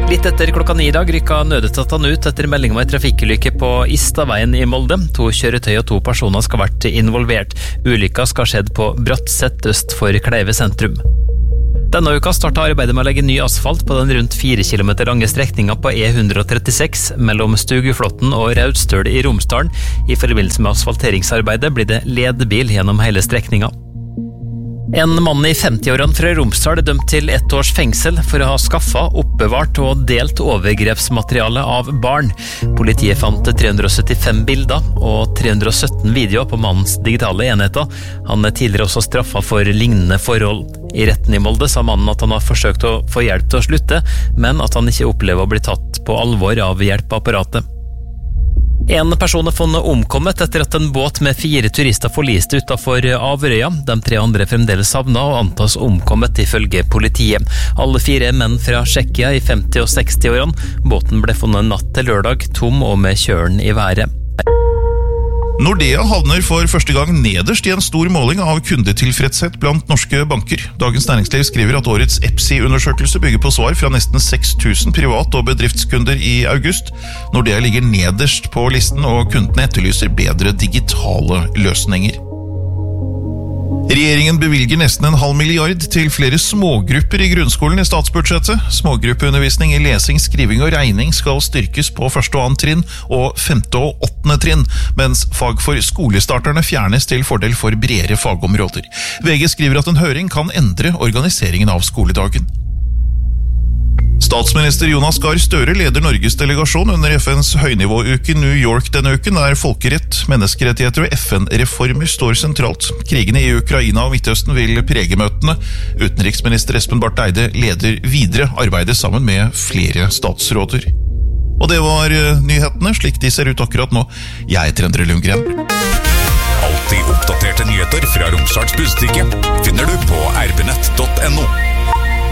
Litt etter klokka 9 i dag rykka nødetatene ut etter melding om en trafikkulykke på Istaveien i Molde. 2 kjøretøy og 2 personer skal ha vært involvert. Ulykka skal ha skjedd på Brattset øst for Kleive sentrum. Denne uka startet arbeidet med å legge ny asfalt på den rundt 4 kilometer lange strekninga på E136 mellom Stuguflotten og Raudstøl i Romsdalen. I forbindelse med asfalteringsarbeidet blir det ledebil gjennom hele strekninga. En mann i 50-årene fra Romsdal er dømt til 1 års fengsel for å ha skaffet, oppbevart og delt overgrepsmateriale av barn. Politiet fant 375 bilder og 317 videoer på mannens digitale enheter. Han er tidligere også straffet for lignende forhold. I retten i Molde sa mannen at han har forsøkt å få hjelp til å slutte, men at han ikke opplever å bli tatt på alvor av hjelpeapparatet. En person er funnet omkommet etter at en båt med 4 turister forliste utenfor Averøya. De 3 andre er fremdeles savnet og antas omkommet ifølge politiet. Alle 4 er menn fra Tsjekkia i 50- og 60-årene. Båten ble funnet natt til lørdag, tom og med kjølen i været. Nordea havner for første gang nederst i en stor måling av kundetilfredshet blant norske banker. Dagens Næringsliv skriver at årets EPSI-undersøkelse bygger på svar fra nesten 6000 privat- og bedriftskunder i august. Nordea ligger nederst på listen, og kundene etterlyser bedre digitale løsninger. Regjeringen bevilger nesten 0,5 milliard til flere smågrupper i grunnskolen i statsbudsjettet. Smågruppeundervisning i lesing, skriving og regning skal styrkes på 1. og 2. trinn og 5. og 8. trinn, mens fag for skolestarterne fjernes til fordel for bredere fagområder. VG skriver at en høring kan endre organiseringen av skoledagen. Statsminister Jonas Gahr Støre leder Norges delegasjon under FNs høynivåuke i New York denne uken, der folkerett, menneskerettigheter og FN-reformer står sentralt. Krigen i Ukraina og Midtøsten vil prege møtene. Utenriksminister Espen Barth Eide leder videre arbeidet sammen med flere statsråder. Og det var nyhetene, slik de ser ut akkurat nå. Jeg heter Endre Lundgren. Alltid oppdaterte nyheter fra Romsdals Budstikke finner du på rbnett.no.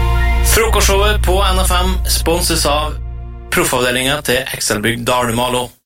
Frokostshowet på NFM sponses av proffavdelingen til Excelbygg Dalmalo.